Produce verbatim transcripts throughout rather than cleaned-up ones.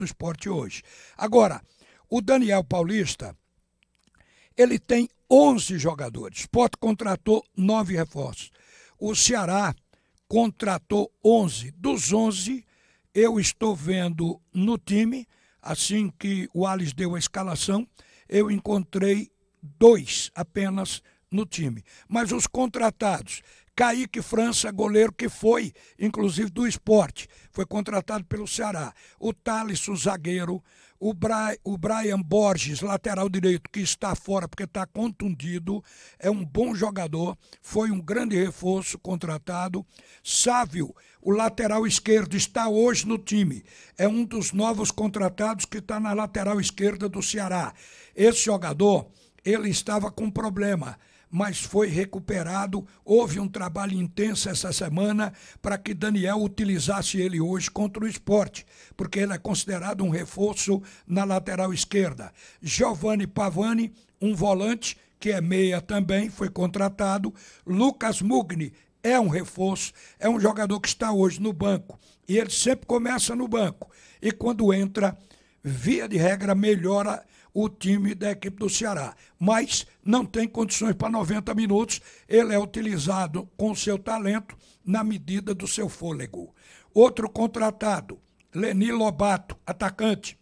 do Sport hoje. Agora, o Daniel Paulista, ele tem onze jogadores. O Sport contratou nove reforços. O Ceará contratou onze. Dos onze, eu estou vendo no time, assim que o Alisson deu a escalação, eu encontrei dois apenas no time. Mas os contratados, Kaique França, goleiro que foi, inclusive, do Sport, foi contratado pelo Ceará. O Thalisson, zagueiro. O, Bra... o Brian Borges, lateral direito, que está fora porque está contundido, é um bom jogador, foi um grande reforço contratado. Sávio, o lateral esquerdo, está hoje no time. É um dos novos contratados que está na lateral esquerda do Ceará. Esse jogador, ele estava com problema, mas foi recuperado. Houve um trabalho intenso essa semana para que Daniel utilizasse ele hoje contra o Sport, porque ele é considerado um reforço na lateral esquerda. Giovanni Pavani, um volante, que é meia também, foi contratado. Lucas Mugni é um reforço, é um jogador que está hoje no banco, e ele sempre começa no banco, e quando entra, via de regra, melhora o time da equipe do Ceará, mas não tem condições para noventa minutos, ele é utilizado com seu talento na medida do seu fôlego. Outro contratado, Leni Lobato, atacante.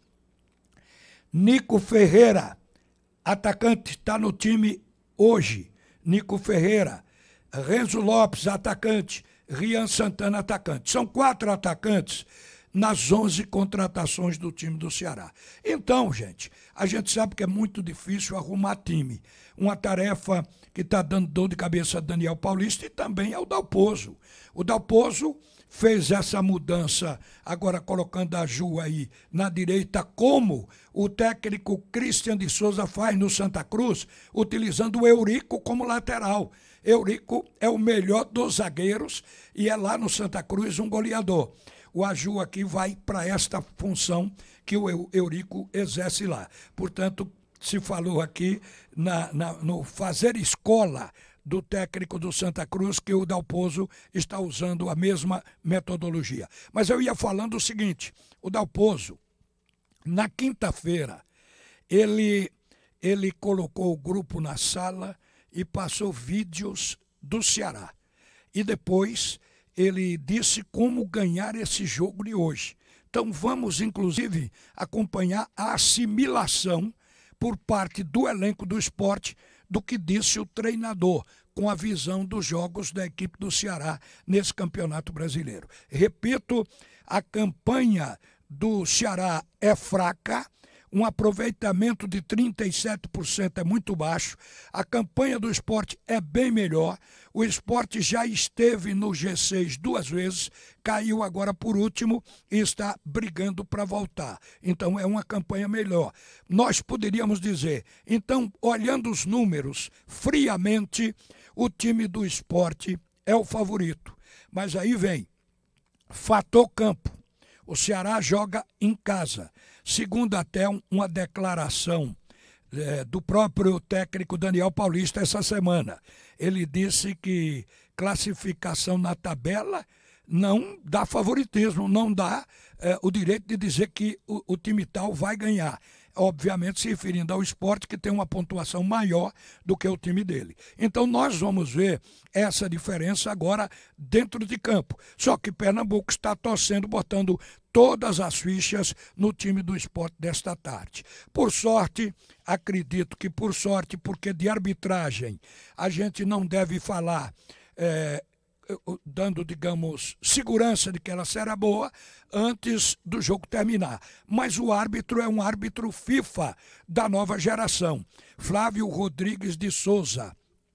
Nico Ferreira, atacante, está no time hoje. Nico Ferreira. Renzo Lopes, atacante. Rian Santana, atacante. São quatro atacantes nas onze contratações do time do Ceará. Então, gente, a gente sabe que é muito difícil arrumar time. Uma tarefa que está dando dor de cabeça a Daniel Paulista e também ao Dalpozo. O Dalpozo fez essa mudança, agora colocando a Ju aí na direita, como o técnico Christian de Souza faz no Santa Cruz, utilizando o Eurico como lateral. Eurico é o melhor dos zagueiros e é lá no Santa Cruz um goleador. O Aju aqui vai para esta função que o Eurico exerce lá. Portanto, se falou aqui na, na, no fazer escola do técnico do Santa Cruz, que o Dalpozo está usando a mesma metodologia. Mas eu ia falando o seguinte, o Dalpozo, na quinta-feira, ele, ele colocou o grupo na sala e passou vídeos do Ceará. E depois ele disse como ganhar esse jogo de hoje. Então vamos, inclusive, acompanhar a assimilação por parte do elenco do Sport do que disse o treinador, com a visão dos jogos da equipe do Ceará nesse Campeonato Brasileiro. Repito, a campanha do Ceará é fraca, um aproveitamento de trinta e sete por cento é muito baixo, a campanha do Sport é bem melhor, o Sport já esteve no G seis duas vezes, caiu agora por último e está brigando para voltar. Então é uma campanha melhor. Nós poderíamos dizer, então, olhando os números friamente, o time do Sport é o favorito. Mas aí vem, fator campo. O Ceará joga em casa. Segundo até uma declaração é, do próprio técnico Daniel Paulista essa semana. Ele disse que classificação na tabela não dá favoritismo, não dá é, o direito de dizer que o, o time tal vai ganhar. Obviamente se referindo ao Sport, que tem uma pontuação maior do que o time dele. Então nós vamos ver essa diferença agora dentro de campo. Só que Pernambuco está torcendo, botando todas as fichas no time do Sport desta tarde. Por sorte, acredito que por sorte, porque de arbitragem a gente não deve falar é, dando, digamos, segurança de que ela será boa antes do jogo terminar. Mas o árbitro é um árbitro FIFA da nova geração. Flávio Rodrigues de Souza,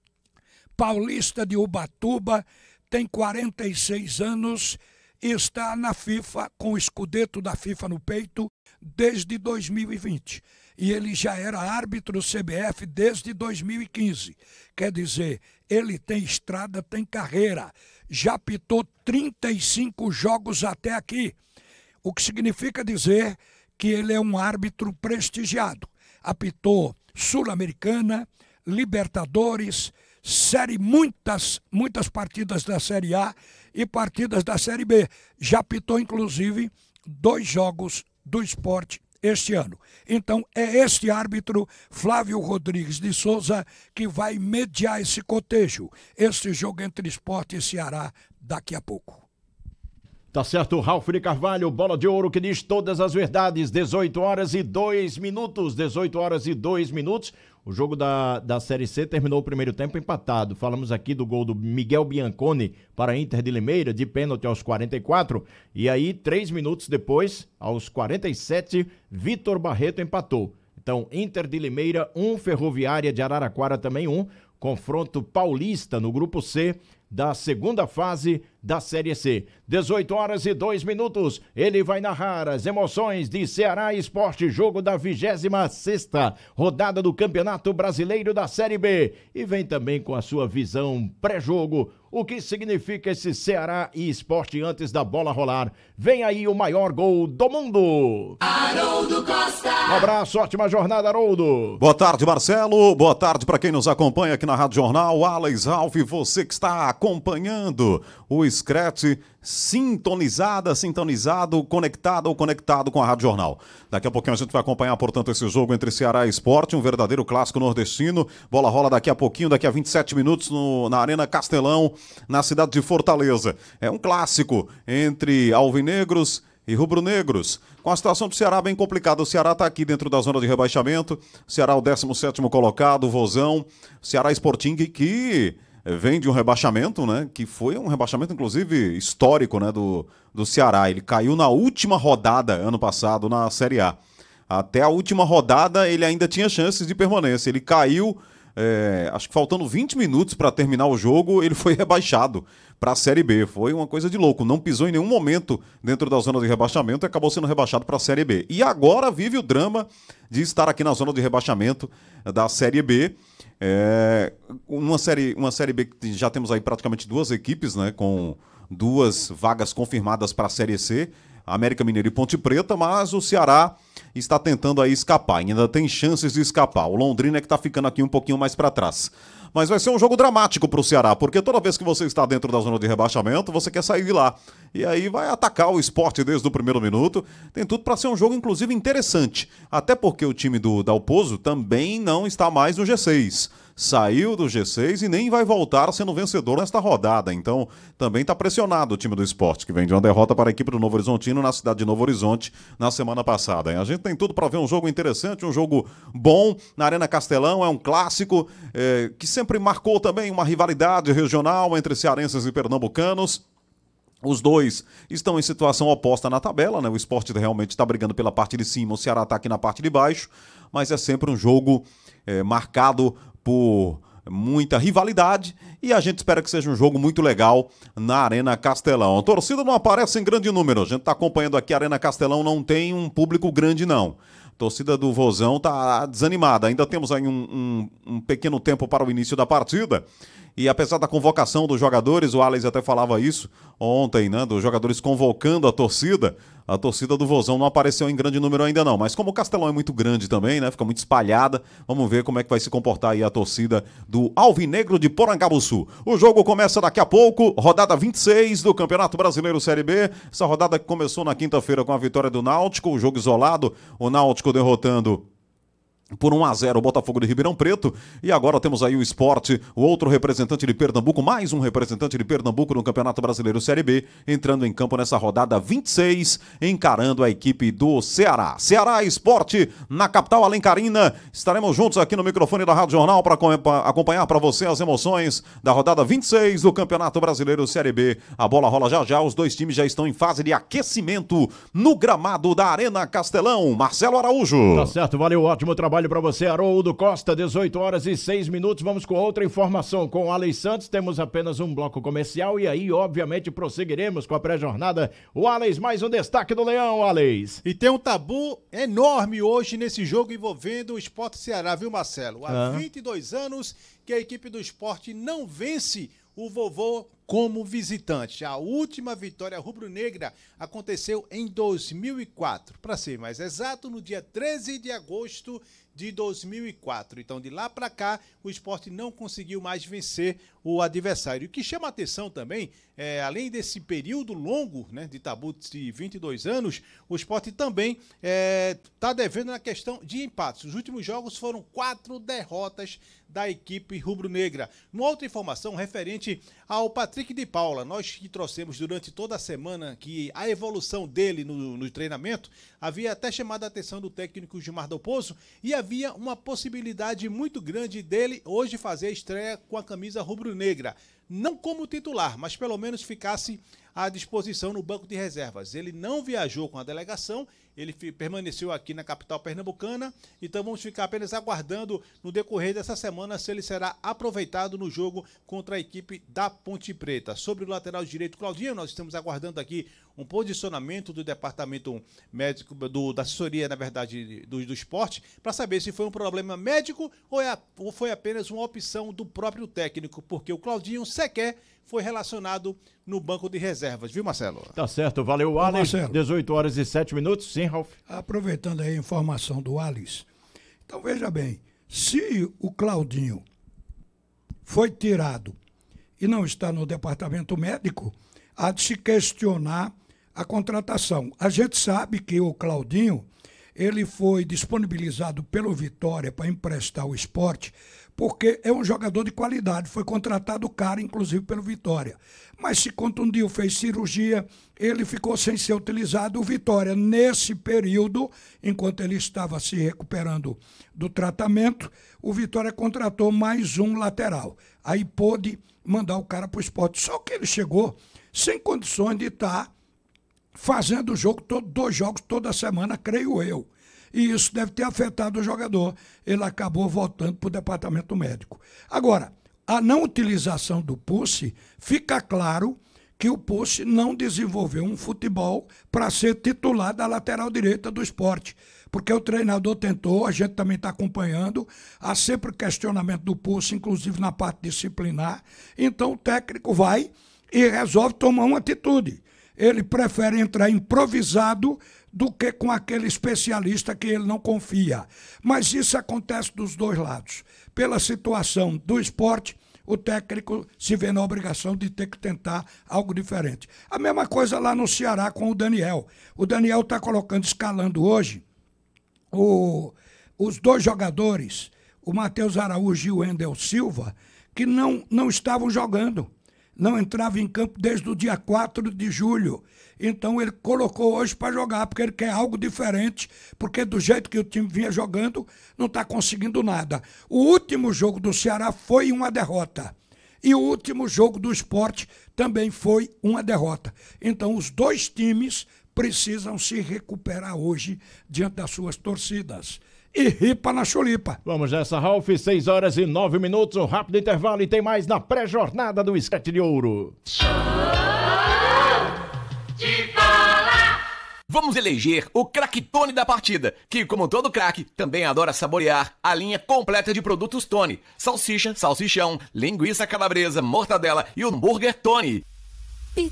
paulista de Ubatuba, tem quarenta e seis anos e está na FIFA com o escudeto da FIFA no peito desde dois mil e vinte. E ele já era árbitro C B F desde dois mil e quinze. Quer dizer, ele tem estrada, tem carreira. Já apitou trinta e cinco jogos até aqui. O que significa dizer que ele é um árbitro prestigiado. Apitou Sul-Americana, Libertadores, série, muitas, muitas partidas da Série A e partidas da Série B. Já apitou, inclusive, dois jogos do esporte este ano. Então, é este árbitro, Flávio Rodrigues de Souza, que vai mediar esse cotejo, esse jogo entre Sport e Ceará daqui a pouco. Tá certo, Ralf de Carvalho, bola de ouro que diz todas as verdades, dezoito horas e dois minutos, dezoito horas e dois minutos. O jogo da, da Série C terminou o primeiro tempo empatado. Falamos aqui do gol do Miguel Bianconi para a Inter de Limeira, de pênalti aos quarenta e quatro. E aí, três minutos depois, aos quarenta e sete, Vitor Barreto empatou. Então, Inter de Limeira, um, Ferroviária de Araraquara também um. Confronto paulista no grupo C da segunda fase da Série C. dezoito horas e dois minutos. Ele vai narrar as emoções de Ceará Esporte, jogo da vigésima sexta rodada do Campeonato Brasileiro da Série B. E vem também com a sua visão pré-jogo. O que significa esse Ceará e Esporte antes da bola rolar? Vem aí o maior gol do mundo. Haroldo Costa. Um abraço, ótima jornada, Haroldo. Boa tarde, Marcelo. Boa tarde para quem nos acompanha aqui na Rádio Jornal. Alex Ralf, você que está acompanhando o Scratch, sintonizada, sintonizado, conectado ou conectado com a Rádio Jornal. Daqui a pouquinho a gente vai acompanhar, portanto, esse jogo entre Ceará e Sport, um verdadeiro clássico nordestino. Bola rola daqui a pouquinho, daqui a vinte e sete minutos no, na Arena Castelão, na cidade de Fortaleza. É um clássico entre alvinegros e rubro-negros, com a situação do Ceará bem complicada. O Ceará está aqui dentro da zona de rebaixamento, o Ceará é o décimo sétimo colocado, o Vozão, o Ceará Sporting que vem de um rebaixamento, né, que foi um rebaixamento inclusive histórico, né, do, do Ceará. Ele caiu na última rodada ano passado na Série A. Até a última rodada ele ainda tinha chances de permanência. Ele caiu, é, acho que faltando vinte minutos para terminar o jogo, ele foi rebaixado para a Série B. Foi uma coisa de louco. Não pisou em nenhum momento dentro da zona de rebaixamento e acabou sendo rebaixado para a Série B. E agora vive o drama de estar aqui na zona de rebaixamento da Série B. É, uma, série, uma Série B que já temos aí praticamente duas equipes, né, com duas vagas confirmadas para a Série C, América Mineiro e Ponte Preta, mas o Ceará está tentando aí escapar, ainda tem chances de escapar. O Londrina é que está ficando aqui um pouquinho mais para trás. Mas vai ser um jogo dramático para o Ceará, porque toda vez que você está dentro da zona de rebaixamento, você quer sair de lá. E aí vai atacar o Sport desde o primeiro minuto. Tem tudo para ser um jogo, inclusive, interessante. Até porque o time do Dalpozo também não está mais no G seis. Saiu do G seis e nem vai voltar sendo vencedor nesta rodada. Então, também está pressionado o time do Sport, que vem de uma derrota para a equipe do Novo Horizontino na cidade de Novo Horizonte na semana passada. E a gente tem tudo para ver um jogo interessante, um jogo bom na Arena Castelão. É um clássico é, que sempre marcou também uma rivalidade regional entre cearenses e pernambucanos. Os dois estão em situação oposta na tabela, né? O Sport realmente está brigando pela parte de cima, o Ceará está aqui na parte de baixo, mas é sempre um jogo é, marcado por muita rivalidade e a gente espera que seja um jogo muito legal na Arena Castelão. A torcida não aparece em grande número, a gente está acompanhando aqui, a Arena Castelão não tem um público grande não. A torcida do Vozão está desanimada, ainda temos aí um, um, um pequeno tempo para o início da partida. E apesar da convocação dos jogadores, o Alex até falava isso ontem, né? Dos jogadores convocando a torcida, a torcida do Vozão não apareceu em grande número ainda não. Mas como o Castelão é muito grande também, né? Fica muito espalhada, vamos ver como é que vai se comportar aí a torcida do Alvinegro de Porangabuçu. O jogo começa daqui a pouco, rodada vinte e seis do Campeonato Brasileiro Série B. Essa rodada que começou na quinta-feira com a vitória do Náutico, o jogo isolado, o Náutico derrotando por um a zero o Botafogo de Ribeirão Preto, e agora temos aí o Sport, o outro representante de Pernambuco, mais um representante de Pernambuco no Campeonato Brasileiro Série B, entrando em campo nessa rodada vinte e seis, encarando a equipe do Ceará. Ceará Sport, na capital alencarina, estaremos juntos aqui no microfone da Rádio Jornal para acompanhar para você as emoções da rodada vinte e seis do Campeonato Brasileiro Série B. A bola rola já já, os dois times já estão em fase de aquecimento no gramado da Arena Castelão. Marcelo Araújo. Tá certo, valeu, ótimo trabalho para você, Haroldo Costa, dezoito horas e seis minutos. Vamos com outra informação com o Alex Santos. Temos apenas um bloco comercial e aí, obviamente, prosseguiremos com a pré-jornada. O Alex, mais um destaque do Leão, Alex. E tem um tabu enorme hoje nesse jogo envolvendo o Sport Ceará, viu, Marcelo? Há ah. vinte e dois anos que a equipe do Sport não vence o vovô como visitante. A última vitória rubro-negra aconteceu em dois mil e quatro, para ser mais exato, no dia treze de agosto de dois mil e quatro. Então, de lá para cá, o Sport não conseguiu mais vencer o adversário. O que chama a atenção também, é, além desse período longo, né, de tabu de vinte e dois anos, o Sport também está é, devendo na questão de empates. Os últimos jogos foram quatro derrotas da equipe rubro-negra. Uma outra informação referente ao Patrick de Paula, nós que trouxemos durante toda a semana que a evolução dele no, no treinamento, havia até chamado a atenção do técnico Gilmar Dalpozo e havia uma possibilidade muito grande dele hoje fazer a estreia com a camisa rubro-negra. Não como titular, mas pelo menos ficasse à disposição no banco de reservas. Ele não viajou com a delegação, ele permaneceu aqui na capital pernambucana, então vamos ficar apenas aguardando no decorrer dessa semana se ele será aproveitado no jogo contra a equipe da Ponte Preta. Sobre o lateral direito, Claudinho, nós estamos aguardando aqui um posicionamento do departamento médico, do, da assessoria, na verdade, do, do esporte, para saber se foi um problema médico ou, é, ou foi apenas uma opção do próprio técnico, porque o Claudinho sequer foi relacionado no banco de reservas, viu, Marcelo? Tá certo, valeu, Alex. dezoito horas e sete minutos, sim, Ralf. Aproveitando aí a informação do Alex, então veja bem, se o Claudinho foi tirado e não está no departamento médico, há de se questionar a contratação. A gente sabe que o Claudinho, ele foi disponibilizado pelo Vitória para emprestar o Sport, porque é um jogador de qualidade, foi contratado caro, inclusive, pelo Vitória. Mas se contundiu, fez cirurgia, ele ficou sem ser utilizado. O Vitória, nesse período, enquanto ele estava se recuperando do tratamento, o Vitória contratou mais um lateral. Aí pôde mandar o cara para o Sport. Só que ele chegou sem condições de estar fazendo o jogo, todo, dois jogos toda semana, creio eu. E isso deve ter afetado o jogador. Ele acabou voltando para o departamento médico. Agora, a não utilização do Pucci, fica claro que o Pucci não desenvolveu um futebol para ser titular da lateral direita do Sport. Porque o treinador tentou, a gente também está acompanhando, há sempre questionamento do Pucci, inclusive na parte disciplinar. Então o técnico vai e resolve tomar uma atitude. Ele prefere entrar improvisado do que com aquele especialista que ele não confia. Mas isso acontece dos dois lados. Pela situação do Sport, o técnico se vê na obrigação de ter que tentar algo diferente. A mesma coisa lá no Ceará com o Daniel. O Daniel está colocando, escalando hoje, o, os dois jogadores, o Matheus Araújo e o Wendel Silva, que não, não estavam jogando. Não entrava em campo desde o dia quatro de julho. Então ele colocou hoje para jogar, porque ele quer algo diferente, porque do jeito que o time vinha jogando, não está conseguindo nada. O último jogo do Ceará foi uma derrota. E o último jogo do Sport também foi uma derrota. Então os dois times precisam se recuperar hoje diante das suas torcidas. E ripa na chulipa. Vamos nessa, Ralf, seis horas e nove minutos, um rápido intervalo e tem mais na pré-jornada do Esquete de Ouro. Show de bola! Vamos eleger o craque-tone da partida, que, como todo craque, também adora saborear a linha completa de produtos Tony. Salsicha, salsichão, linguiça calabresa, mortadela e o hambúrguer Tony.